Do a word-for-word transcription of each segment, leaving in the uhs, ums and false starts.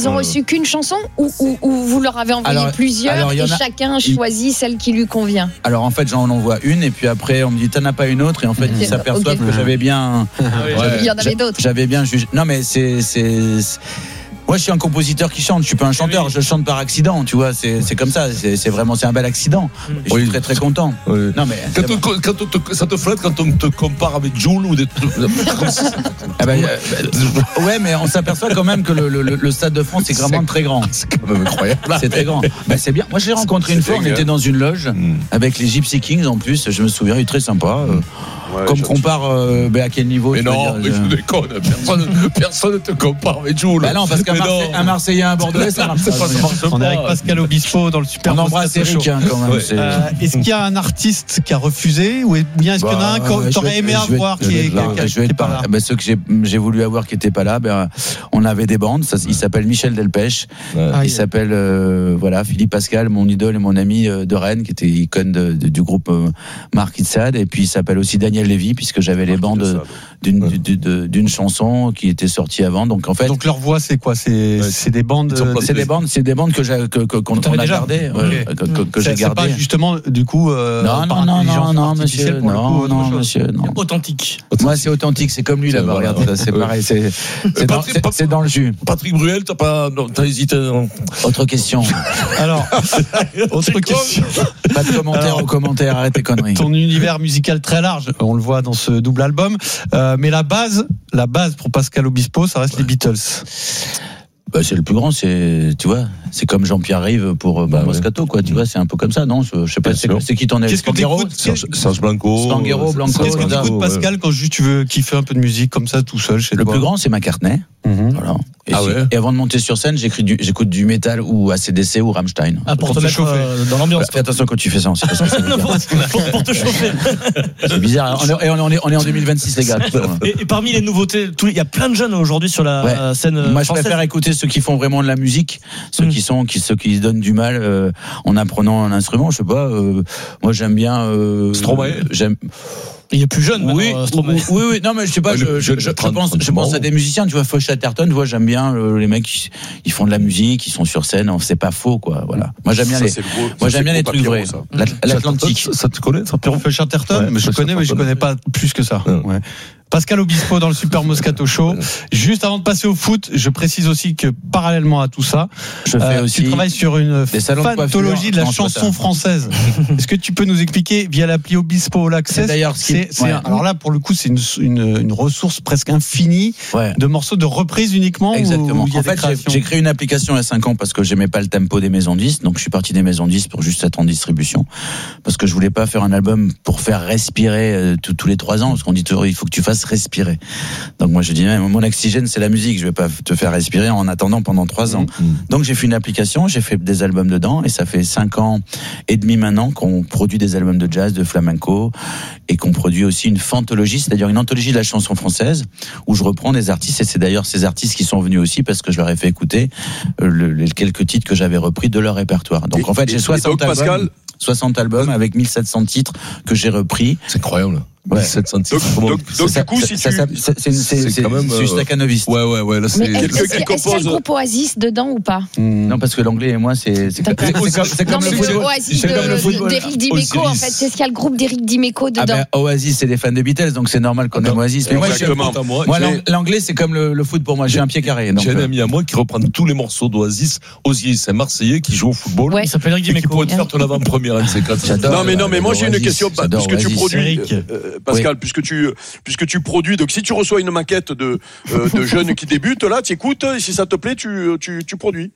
ils ont euh... reçu qu'une chanson ou, ou, ou vous leur avez envoyé alors, plusieurs alors, et a... chacun choisit celle qui lui convient? Alors en fait, j'en envoie une et puis après on me dit t'en as pas une autre et en fait ils s'aperçoivent okay. que j'avais bien. Ah oui, ouais, il y en avait d'autres. J'avais bien jugé. Non mais c'est c'est. c'est... Moi, je suis un compositeur qui chante. Je suis pas un chanteur. Oui. Je chante par accident, tu vois. C'est, c'est comme ça. C'est, c'est vraiment, c'est un bel accident. Et oui. Je suis très, très content. Oui. Non, mais quand, on, quand on te, ça te flatte quand on te compare avec Jul ou des trucs. ah ben, euh, ouais, mais on s'aperçoit quand même que le, le, le Stade de France est vraiment c'est, très grand. C'est quand même incroyable. C'est très grand. Ben, c'est bien. Moi, j'ai rencontré une fois. On était dans une loge mm. avec les Gypsy Kings en plus. Je me souviens, il est très sympa. Mm. Ouais, comme compare, euh, ben à quel niveau? Mais non, dire, mais je déconne. Personne, personne ne te compare avec Jul. Ben non, parce qu'un Marseille, un Marseillais, un Bordelais, ça marche pas. On est avec Pascal Obispo dans le Super. On embrasse Eric hein, quand même. Ouais. Euh, est-ce qu'il y a un artiste qui a refusé ou bien est-ce bah, qu'il y en a un que tu aurais aimé avoir qui est pas là? Ben ceux que j'ai, j'ai voulu avoir qui n'étaient pas là, ben on avait des bandes. Ça, il s'appelle Michel Delpech. Ouais. Il s'appelle euh, voilà Philippe Pascal, mon idole et mon ami euh, de Rennes, qui était icône de, de, du groupe euh, Marc Itzad. Et puis il s'appelle aussi Daniel Lévy, puisque j'avais les bandes d'une, ouais. d'une, d'une chanson qui était sortie avant. Donc en fait. Donc leur voix, c'est quoi? C'est, ouais. c'est des bandes. C'est des bandes, c'est des bandes que j'ai, que, que, qu'on a gardées, okay. euh, que, que, que j'ai gardées. C'est pas justement du coup. Euh, non, non, non, non, non, monsieur, non, coup, non, monsieur, non. Authentique. Moi, c'est authentique, c'est comme lui là-bas. Voilà. Regarde, c'est pareil, c'est, c'est, dans, c'est, c'est dans le jus. Patrick Bruel, t'as pas, non, t'as hésité. Non. Autre question. Alors, autre question. Pas de commentaires Alors, aux commentaires, arrête tes conneries. Ton univers musical très large, on le voit dans ce double album, euh, mais la base, la base pour Pascal Obispo, ça reste ouais. les Beatles. Bah, c'est le plus grand, c'est, tu vois, c'est comme Jean-Pierre Rive pour bah, Moscato, quoi, tu vois, c'est un peu comme ça, non? Je, je sais pas, c'est, c'est qui t'en est? Qu'est-ce que t'écoutes? Serge Blanco. Spanghero, Blanco. Qu'est-ce que t'écoutes, Pascal, quand juste tu veux kiffer un peu de musique comme ça, tout seul, chez le toi? Le plus grand, c'est McCartney. Mm-hmm. Voilà. Et, ah ouais. et avant de monter sur scène, j'écris du, j'écoute du métal ou A C D C ou Rammstein. Ah, pour, pour te, te chauffer euh, dans l'ambiance. Bah, fais attention quand tu fais ça, c'est pas ça que ça veut dire. pour, pour te chauffer. C'est bizarre. On est, on est, on est en deux mille vingt-six, les gars. Et, et parmi les nouveautés, il y a plein de jeunes aujourd'hui sur la ouais. scène. Moi, je française. préfère écouter ceux qui font vraiment de la musique, ceux mmh. qui sont, qui, ceux qui se donnent du mal euh, en apprenant un instrument. Je sais pas. Euh, moi, j'aime bien. Euh, Stromae. J'aime. Il est plus jeune, oui, oui, oui, oui, non, mais je sais pas, ouais, je, je, je, je pense, je pense à des musiciens, tu vois, Foch Chatterton, tu vois, j'aime bien euh, les mecs, ils, ils font de la musique, ils sont sur scène, c'est pas faux, quoi, voilà. Moi, j'aime bien ça, les, gros, moi, j'aime bien les trucs vrais. L'Atlantique. Ça, ça te connaît, ça, Foch Chatterton, ouais, mais je connais, mais je connais pas plus que ça. Ouais. Pascal Obispo dans le Super Moscato Show. Juste avant de passer au foot, je précise aussi que parallèlement à tout ça, je fais euh, aussi tu travailles sur une fanthologie de, de la chanson française. Est-ce que tu peux nous expliquer via l'appli Obispo All Access? D'ailleurs, c'est, c'est ouais. un, alors là, pour le coup, c'est une, une, une ressource presque infinie ouais. de morceaux de reprise uniquement. Exactement. Où, où en fait, j'ai, j'ai créé une application il y a cinq ans parce que j'aimais pas le tempo des maisons de disques, donc je suis parti des maisons de disques pour juste être en distribution, parce que je voulais pas faire un album pour faire respirer euh, tous, tous les trois ans, parce qu'on dit toujours il faut que tu fasses respirer. Donc moi je dis mon oxygène c'est la musique, je vais pas te faire respirer en attendant pendant trois ans. Mmh. Donc j'ai fait une application, j'ai fait des albums dedans et ça fait cinq ans et demi maintenant qu'on produit des albums de jazz, de flamenco et qu'on produit aussi une fanthologie, c'est-à-dire une anthologie de la chanson française où je reprends des artistes et c'est d'ailleurs ces artistes qui sont venus aussi parce que je leur ai fait écouter le, les quelques titres que j'avais repris de leur répertoire. Donc et, en fait j'ai soixante albums, Pascal soixante albums avec mille sept cents titres que j'ai repris. C'est incroyable. Ouais. sept cents titres. Donc, donc, donc du coup, si ça, tu... ça, ça, c'est, c'est, c'est quand même euh, staccanoviste. Ouais, ouais, ouais. Là, c'est mais est-ce, quelqu'un est-ce, qui compose. Est-ce qu'il y a le groupe Oasis dedans ou pas? mmh. Non, parce que l'anglais et moi, c'est, c'est, c'est, c'est, c'est comme, c'est comme non, le football. Oasis c'est de, comme le football. D'Éric Dimeco, en fait. C'est ce qu'il y a le groupe d'Éric Dimeco dedans. Ah ben, Oasis, c'est des fans de Beatles, donc c'est normal qu'on aime Oasis. Mais moi, moi, moi l'anglais, c'est comme le, le foot pour moi. J'ai un pied carré. J'ai un ami à moi qui reprend tous les morceaux d'Oasis. Oasis, c'est un Marseillais qui joue au football. Il s'appelle Éric Dimeco. Qui pourrait te faire ton avant-première, un de ces quatre. Non, mais non, mais moi, j'ai une question. Puisque tu produis, Pascal, puisque tu, puisque tu produis. Donc, si tu reçois une maquette de, euh, de jeunes qui débutent, là, tu écoutes, et si ça te plaît, tu, tu, tu produis.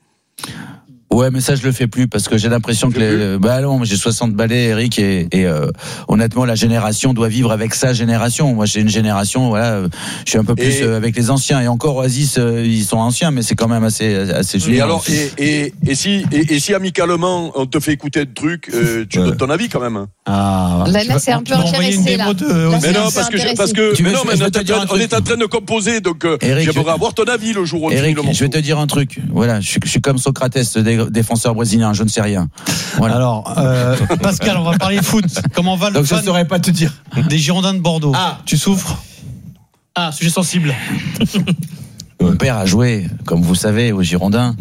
Ouais, mais ça je le fais plus parce que j'ai l'impression que les, bah non, j'ai soixante balais, Eric, et, et euh, honnêtement la génération doit vivre avec sa génération. Moi j'ai une génération, voilà, je suis un peu plus et euh, avec les anciens et encore Oasis, euh, ils sont anciens, mais c'est quand même assez assez joli. Et alors, et, et, et si et, et si amicalement on te fait écouter des trucs, euh, tu ouais. donnes ton avis quand même. Ah. Là, là c'est un peu intéressé là. De... là mais non, parce que je, parce que mais non, mais on, on est en train de composer, donc euh, Eric, j'aimerais je... avoir ton avis le jour où on Eric, finit le morceau. Je vais te dire un truc. Voilà, je suis, je suis comme Socrates, défenseur brésilien, je ne sais rien. Voilà. Alors, euh, Pascal, on va parler foot. Comment va le Donc fan je ne saurais pas te dire. Des Girondins de Bordeaux. Ah. Tu souffres? Ah, sujet sensible. Mon père a joué, comme vous savez, aux Girondins.